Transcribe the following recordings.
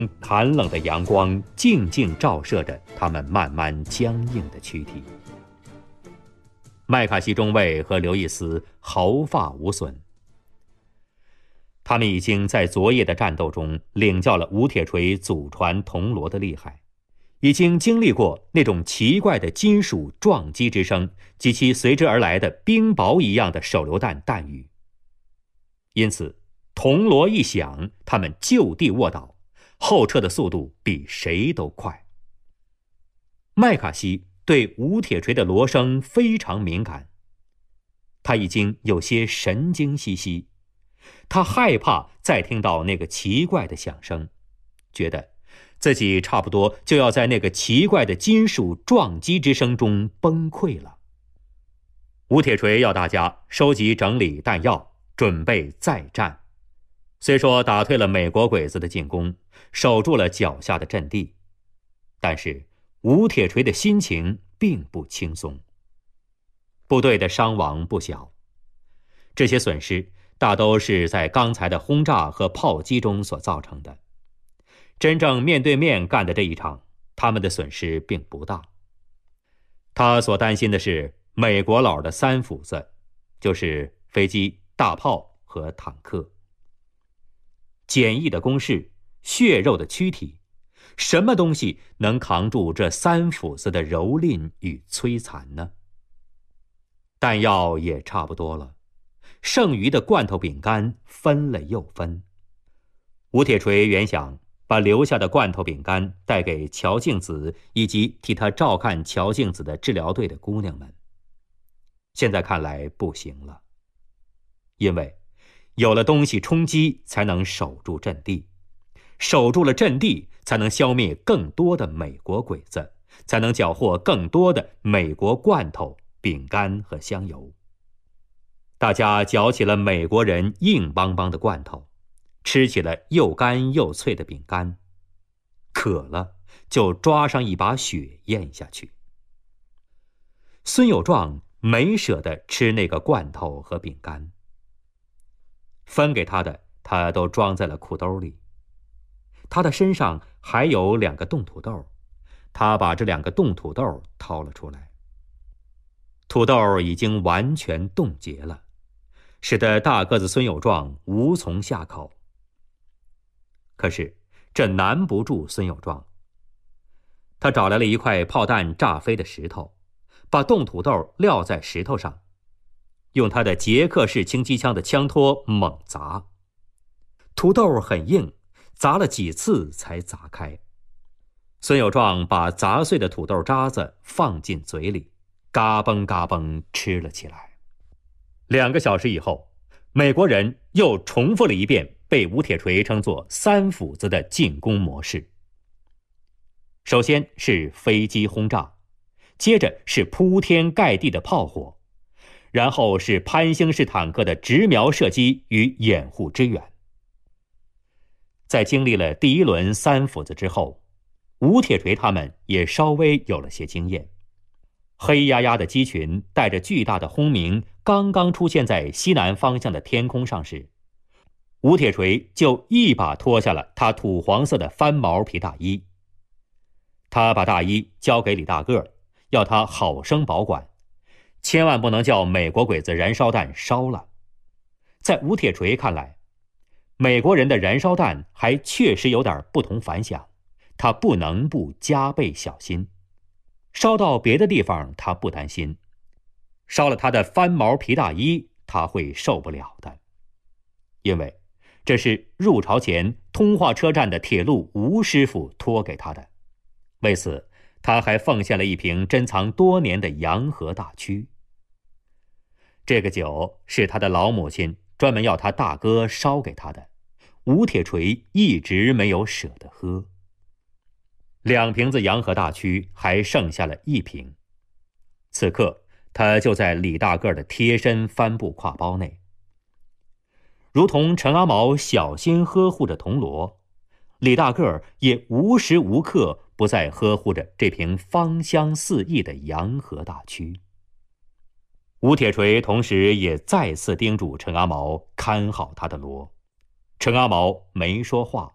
寒冷的阳光静静照射着他们慢慢僵硬的躯体。麦卡锡中尉和刘易斯毫发无损，他们已经在昨夜的战斗中领教了吴铁锤祖传铜锣的厉害，已经经历过那种奇怪的金属撞击之声及其随之而来的冰雹一样的手榴弹弹雨。因此铜锣一响，他们就地卧倒，后撤的速度比谁都快。麦卡锡对吴铁锤的锣声非常敏感，他已经有些神经兮兮，他害怕再听到那个奇怪的响声，觉得自己差不多就要在那个奇怪的金属撞击之声中崩溃了。吴铁锤要大家收集整理弹药，准备再战。虽说打退了美国鬼子的进攻，守住了脚下的阵地，但是吴铁锤的心情并不轻松。部队的伤亡不小，这些损失大都是在刚才的轰炸和炮击中所造成的。真正面对面干的这一场，他们的损失并不大。他所担心的是美国佬的三斧子，就是飞机、大炮和坦克。简易的工事，血肉的躯体，什么东西能扛住这三斧子的蹂躏与摧残呢？弹药也差不多了，剩余的罐头饼干分了又分。吴铁锤原想把留下的罐头饼干带给乔静子以及替他照看乔静子的治疗队的姑娘们，现在看来不行了，因为有了东西充饥，才能守住阵地，守住了阵地，才能消灭更多的美国鬼子，才能缴获更多的美国罐头、饼干和香油。大家嚼起了美国人硬邦邦的罐头，吃起了又干又脆的饼干，渴了就抓上一把血咽下去。孙有壮没舍得吃那个罐头和饼干，分给他的他都装在了裤兜里。他的身上还有2个冻土豆，他把这2个冻土豆掏了出来。土豆已经完全冻结了，使得大个子孙有壮无从下口。可是这难不住孙有壮，他找来了一块炮弹炸飞的石头，把冻土豆撂在石头上，用他的捷克式轻机枪的枪托猛砸。土豆很硬，砸了几次才砸开。孙有壮把砸碎的土豆渣子放进嘴里，嘎嘣嘎嘣吃了起来。2个小时以后，美国人又重复了一遍被吴铁锤称作三斧子的进攻模式。首先是飞机轰炸，接着是铺天盖地的炮火，然后是潘兴式坦克的直瞄射击与掩护支援。在经历了第1轮三斧子之后，吴铁锤他们也稍微有了些经验。黑压压的机群带着巨大的轰鸣刚刚出现在西南方向的天空上时，吴铁锤就一把脱下了他土黄色的翻毛皮大衣。他把大衣交给李大个，要他好生保管，千万不能叫美国鬼子燃烧弹烧了。在吴铁锤看来，美国人的燃烧弹还确实有点不同凡响，他不能不加倍小心。烧到别的地方他不担心，烧了他的翻毛皮大衣他会受不了的，因为这是入朝前通化车站的铁路吴师傅托给他的。为此他还奉献了一瓶珍藏多年的洋河大曲。这个酒是他的老母亲专门要他大哥烧给他的，吴铁锤一直没有舍得喝。2瓶子洋河大曲还剩下了1瓶，此刻他就在李大个的贴身帆布挎包内。如同陈阿毛小心呵护着铜锣，李大个也无时无刻不在呵护着这瓶芳香四溢的洋河大曲。吴铁锤同时也再次叮嘱陈阿毛看好他的锣。陈阿毛没说话，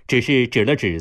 只是指了指